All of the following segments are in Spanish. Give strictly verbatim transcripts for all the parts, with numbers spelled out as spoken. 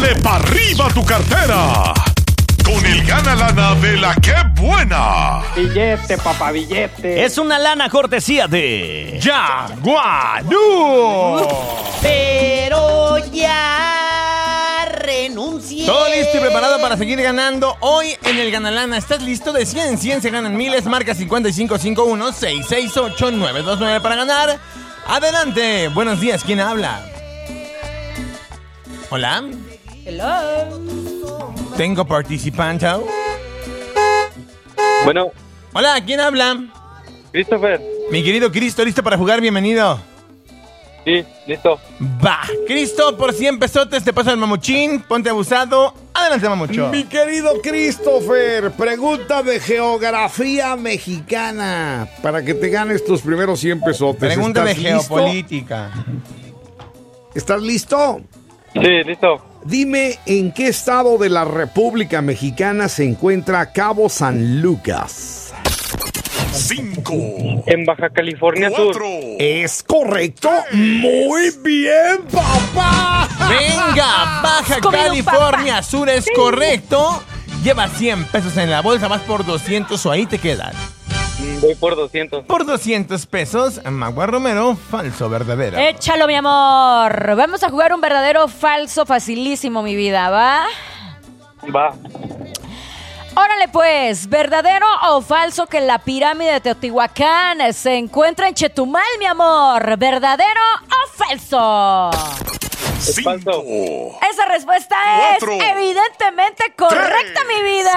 Dale pa' arriba tu cartera con el gana lana de la que buena. Billete, papá, billete. Es una lana cortesía de Yaguarú. Pero ya renuncié. Todo listo y preparado para seguir ganando hoy en el Ganalana. ¿Estás listo? De cien en cien se ganan miles. Marca cincuenta y cinco cincuenta y uno, seiscientos sesenta y ocho, novecientos veintinueve para ganar. Adelante. Buenos días. ¿Quién habla? Hola. Hello. Tengo participante. Bueno, Hola. ¿Quién habla? Christopher. Mi querido Cristo, ¿listo para jugar? Bienvenido. Sí, listo. Va. Cristo, por cien pesotes te paso el mamuchín. Ponte abusado. Adelante, mamucho. Mi querido Christopher, pregunta de geografía mexicana para que te ganes tus primeros cien pesotes. Pregunta de ¿Estás listo? geopolítica. ¿Estás listo? Sí, listo. Dime en qué estado de la República Mexicana se encuentra Cabo San Lucas. Cinco, En Baja California Sur. cuatro, ¿Es correcto? Muy bien, papá. Venga, Baja Comido California Sur es correcto. Lleva cien pesos en la bolsa, vas por doscientos o ahí te quedan. Voy por doscientos. Por doscientos pesos, Magua Romero, falso o verdadero. Échalo, mi amor. Vamos a jugar un verdadero falso facilísimo, mi vida, ¿va? Va. Órale, pues, ¿verdadero o falso que la pirámide de Teotihuacán se encuentra en Chetumal, mi amor? ¿Verdadero o falso? cinco, falso. Esa respuesta Cuatro. es evidentemente correcta, mi vida.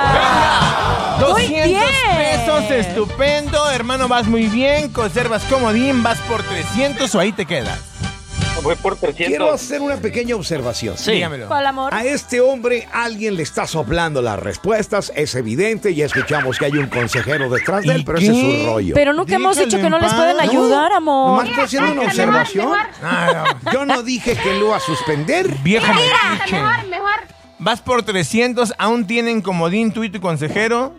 Muy doscientos bien. pesos, estupendo. Hermano, vas muy bien. Conservas comodín, vas por trescientos o ahí te quedas. Voy por Quiero trescientos. hacer una pequeña observación. Sí. Dígamelo. ¿Cuál, amor? A este hombre alguien le está soplando las respuestas, es evidente, ya escuchamos que hay un consejero detrás de él, ¿Y pero ese es qué? su rollo. Pero nunca hemos Déjalo dicho que en no les paz. pueden No, ayudar, amor. Nomás estoy haciendo una observación. Ah, no. Yo no dije que lo iba a suspender. Viejo metiche. Mejor, mejor. Vas por trescientos, aún tienen comodín tú y tu consejero.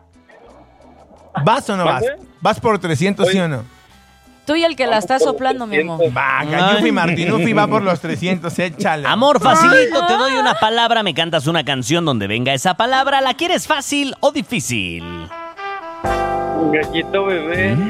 ¿Vas o no vas? ¿Mande? ¿Vas por trescientos, sí o no? Tú y el que la está soplando, mi amor. Va, Gayufi Martinufi va por los trescientos, échale. Amor, facilito, te doy una palabra, me cantas una canción donde venga esa palabra. ¿La quieres fácil o difícil? Gallito bebé.